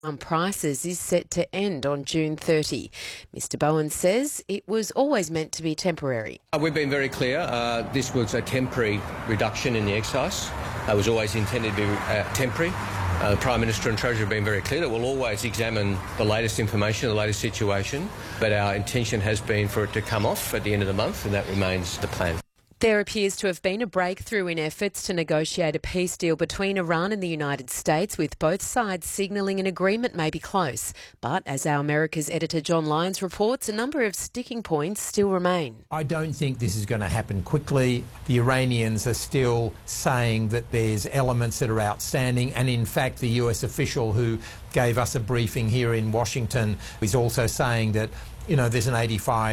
on prices is set to end on June 30. Mr Bowen says it was always meant to be temporary. We've been very clear. This was a temporary reduction in the excise. It was always intended to be temporary. The Prime Minister and Treasurer have been very clear that we'll always examine the latest information, the latest situation, but our intention has been for it to come off at the end of the month, and that remains the plan. There appears to have been a breakthrough in efforts to negotiate a peace deal between Iran and the United States, with both sides signalling an agreement may be close. But as our America's editor John Lyons reports, a number of sticking points still remain. I don't think this is going to happen quickly. The Iranians are still saying that there's elements that are outstanding, and in fact the US official who gave us a briefing here in Washington is also saying that there's an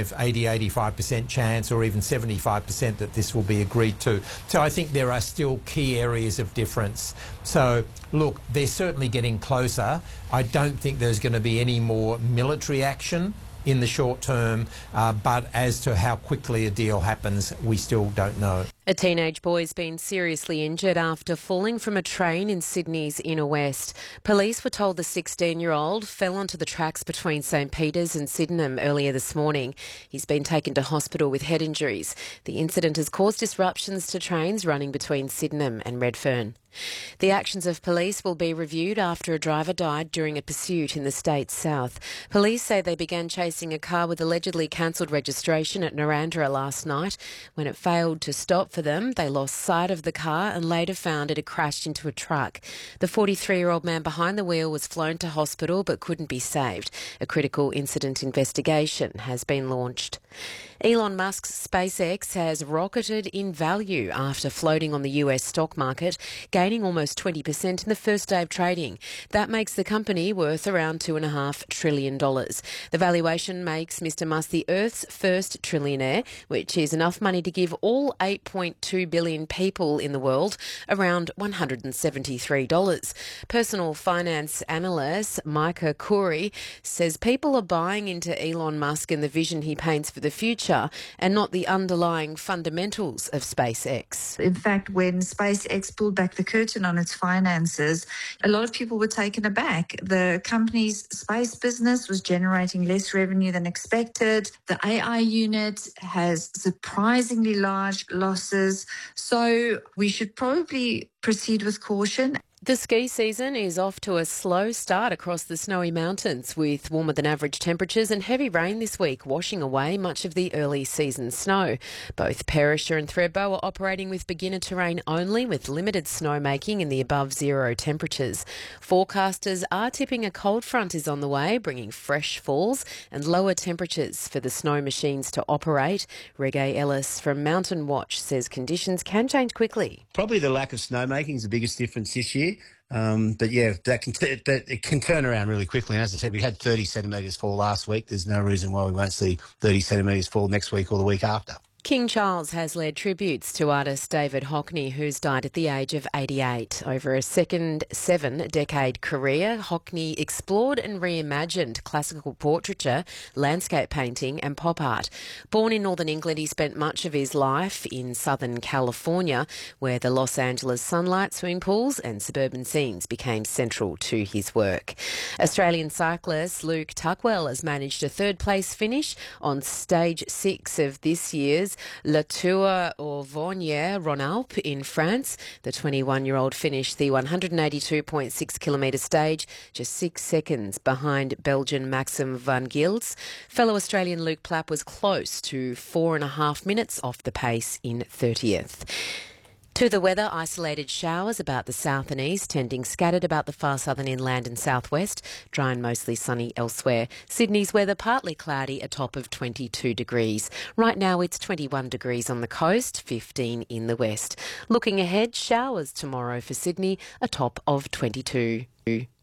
85% chance or even 75% that this will be agreed to. So I think there are still key areas of difference. So, look, they're certainly getting closer. I don't think there's going to be any more military action in the short term, but as to how quickly a deal happens, we still don't know. A teenage boy's been seriously injured after falling from a train in Sydney's inner west. Police were told the 16-year-old fell onto the tracks between St Peters and Sydenham earlier this morning. He's been taken to hospital with head injuries. The incident has caused disruptions to trains running between Sydenham and Redfern. The actions of police will be reviewed after a driver died during a pursuit in the state's south. Police say they began chasing a car with allegedly cancelled registration at Narrandera last night. When it failed to stop for them, they lost sight of the car and later found it had crashed into a truck. The 43-year-old man behind the wheel was flown to hospital but couldn't be saved. A critical incident investigation has been launched. Elon Musk's SpaceX has rocketed in value after floating on the US stock market, gaining almost 20% in the first day of trading. That makes the company worth around $2.5 trillion. The valuation makes Mr Musk the Earth's first trillionaire, which is enough money to give all 8.2 billion people in the world around $173. Personal finance analyst Micah Khoury says people are buying into Elon Musk and the vision he paints for the future, and not the underlying fundamentals of SpaceX. In fact, when SpaceX pulled back the curtain on its finances, a lot of people were taken aback. The company's space business was generating less revenue than expected. The AI unit has surprisingly large losses. So we should probably proceed with caution. The ski season is off to a slow start across the snowy mountains, with warmer than average temperatures and heavy rain this week washing away much of the early season snow. Both Perisher and Thredbo are operating with beginner terrain only, with limited snowmaking in the above zero temperatures. Forecasters are tipping a cold front is on the way, bringing fresh falls and lower temperatures for the snow machines to operate. Reggae Ellis from Mountain Watch says conditions can change quickly. Probably the lack of snowmaking is the biggest difference this year. But yeah, it can turn around really quickly. And as I said, we had 30 centimetres fall last week. There's no reason why we won't see 30 centimetres fall next week or the week after. King Charles has led tributes to artist David Hockney, who's died at the age of 88. Over a second 7-decade career, Hockney explored and reimagined classical portraiture, landscape painting and pop art. Born in northern England, he spent much of his life in southern California, where the Los Angeles sunlight, swimming pools and suburban scenes became central to his work. Australian cyclist Luke Tuckwell has managed a third-place finish on stage 6 of this year's La Tour Auvergne-Rhône-Alpes in France. The 21-year-old finished the 182.6-kilometre stage just 6 seconds behind Belgian Maxim van Gils. Fellow Australian Luke Plapp was close to 4.5 minutes off the pace in 30th. To the weather, isolated showers about the south and east, tending scattered about the far southern inland and southwest, dry and mostly sunny elsewhere. Sydney's weather partly cloudy, a top of 22 degrees. Right now it's 21 degrees on the coast, 15 in the west. Looking ahead, showers tomorrow for Sydney, a top of 22.